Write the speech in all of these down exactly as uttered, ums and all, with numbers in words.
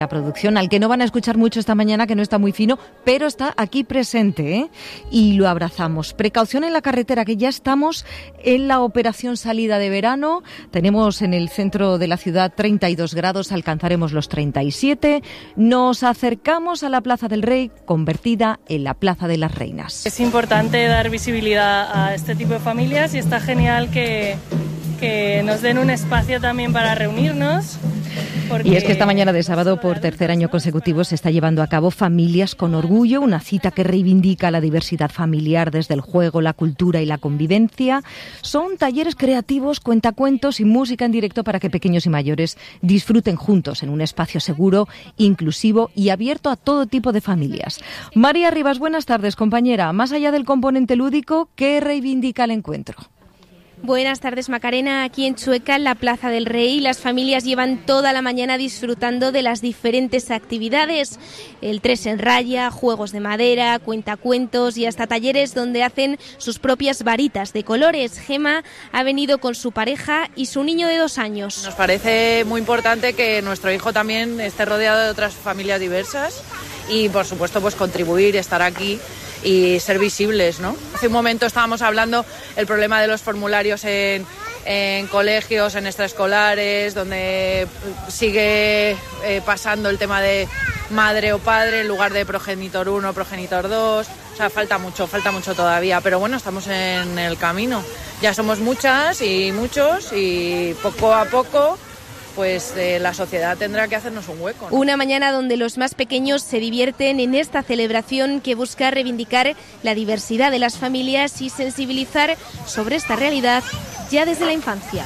La producción, al que no van a escuchar mucho esta mañana, que no está muy fino, pero está aquí presente, ¿eh? Y lo abrazamos. Precaución en la carretera, que ya estamos en la operación salida de verano. Tenemos en el centro de la ciudad treinta y dos grados, alcanzaremos los treinta y siete. Nos acercamos a la Plaza del Rey, convertida en la Plaza de las Reinas. Es importante dar visibilidad a este tipo de familias y está genial que, que nos den un espacio también para reunirnos. Y es que esta mañana de sábado, por tercer año consecutivo, se está llevando a cabo Familias con Orgullo, una cita que reivindica la diversidad familiar desde el juego, la cultura y la convivencia. Son talleres creativos, cuentacuentos y música en directo para que pequeños y mayores disfruten juntos en un espacio seguro, inclusivo y abierto a todo tipo de familias. María Rivas, buenas tardes, compañera. Más allá del componente lúdico, ¿qué reivindica el encuentro? Buenas tardes, Macarena. Aquí en Chueca, en la Plaza del Rey, las familias llevan toda la mañana disfrutando de las diferentes actividades. El tres en raya, juegos de madera, cuentacuentos y hasta talleres donde hacen sus propias varitas de colores. Gema ha venido con su pareja y su niño de dos años. Nos parece muy importante que nuestro hijo también esté rodeado de otras familias diversas y, por supuesto, pues contribuir, estar aquí y ser visibles, ¿no? Hace un momento estábamos hablando el problema de los formularios en, en colegios, en extraescolares, donde sigue eh, pasando el tema de madre o padre en lugar de progenitor uno, progenitor dos. O sea, falta mucho, falta mucho todavía, pero bueno, estamos en el camino. Ya somos muchas y muchos y poco a poco pues eh, la sociedad tendrá que hacernos un hueco, ¿no? Una mañana donde los más pequeños se divierten en esta celebración que busca reivindicar la diversidad de las familias y sensibilizar sobre esta realidad ya desde la infancia.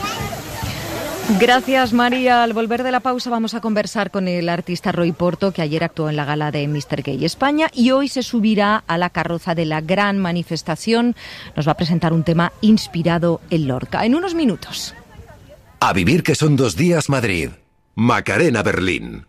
Gracias, María. Al volver de la pausa vamos a conversar con el artista Roy Porto, que ayer actuó en la gala de míster Gay España y hoy se subirá a la carroza de la gran manifestación. Nos va a presentar un tema inspirado en Lorca. En unos minutos. A vivir que son dos días Madrid. Macarena Berlín.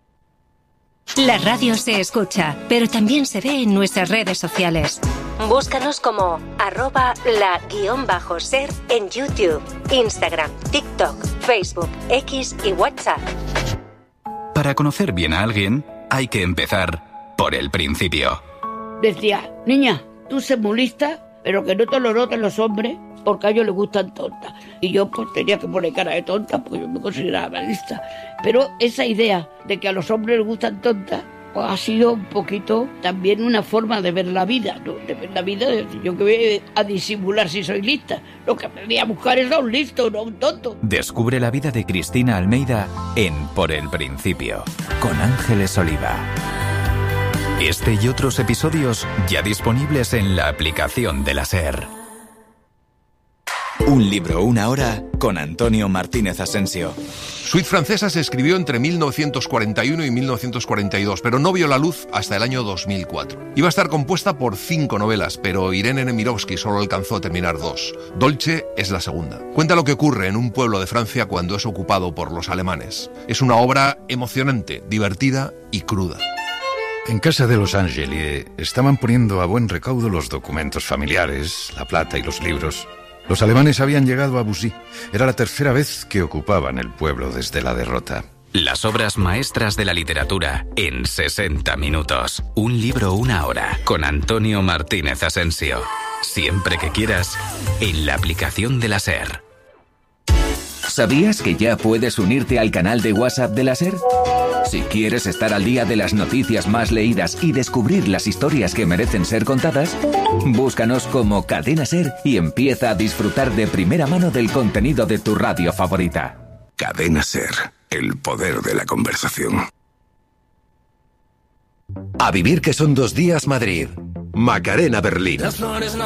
La radio se escucha, pero también se ve en nuestras redes sociales. Búscanos como arroba la guión bajo ser en YouTube, Instagram, TikTok, Facebook, X y WhatsApp. Para conocer bien a alguien, hay que empezar por el principio. Decía, niña, tú sé muy lista, pero que no te lo noten los hombres, porque a ellos les gustan tontas. Y yo pues tenía que poner cara de tonta, porque yo me consideraba lista. Pero esa idea de que a los hombres les gustan tontas, pues ha sido un poquito también una forma de ver la vida, ¿no? De ver la vida, de decir, yo que voy a disimular si soy lista. Lo que aprendí a buscar es a un listo, no a un tonto. Descubre la vida de Cristina Almeida en Por el Principio, con Ángeles Oliva. Este y otros episodios ya disponibles en la aplicación de la SER. Un libro, una hora, con Antonio Martínez Asensio. Suite Francesa se escribió entre mil novecientos cuarenta y uno y mil novecientos cuarenta y dos, pero no vio la luz hasta el año dos mil cuatro. Iba a estar compuesta por cinco novelas, pero Irene Nemirovsky solo alcanzó a terminar dos. Dolce es la segunda. Cuenta lo que ocurre en un pueblo de Francia cuando es ocupado por los alemanes. Es una obra emocionante, divertida y cruda. En casa de los Angeli estaban poniendo a buen recaudo los documentos familiares, la plata y los libros. Los alemanes habían llegado a Bussy. Era la tercera vez que ocupaban el pueblo desde la derrota. Las obras maestras de la literatura en sesenta minutos. Un libro, una hora, con Antonio Martínez Asensio. Siempre que quieras, en la aplicación de la SER. ¿Sabías que ya puedes unirte al canal de WhatsApp de la SER? Si quieres estar al día de las noticias más leídas y descubrir las historias que merecen ser contadas, búscanos como Cadena SER y empieza a disfrutar de primera mano del contenido de tu radio favorita. Cadena SER, el poder de la conversación. A vivir que son dos días Madrid. Macarena Berlín.